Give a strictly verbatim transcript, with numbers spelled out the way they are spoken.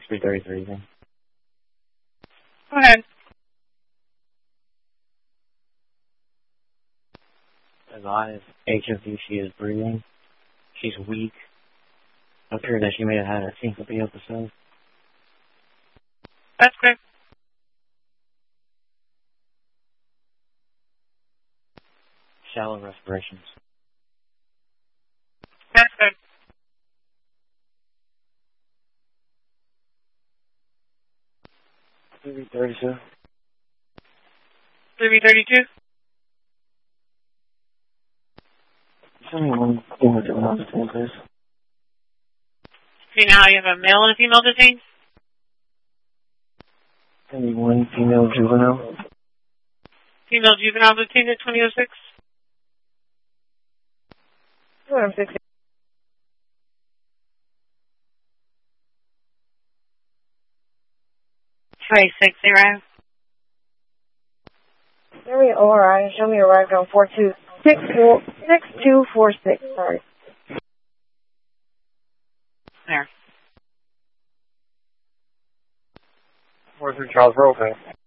three thirty-three then. Go ahead. Alive. H F V, she is breathing. She's weak. Appeared that she may have had a syncope episode. That's good. Shallow respirations. That's good. three thirty-two. three thirty-two? Tell me one thing with the mouth thing, please. See now you have a male and a female detained? Tell me one female juvenile. Female juvenile detained at twenty oh six? two six. three six zero. Show me O R I. Show me arrived on four two six four six two four six. Sorry. There. four three Charles, we're okay.